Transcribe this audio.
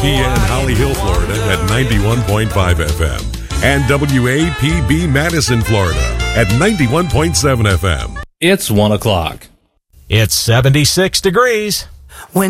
WAPN Holly Hill, Florida at 91.5 FM and WAPB Madison, Florida at 91.7 FM. It's 1 o'clock. It's 76 degrees.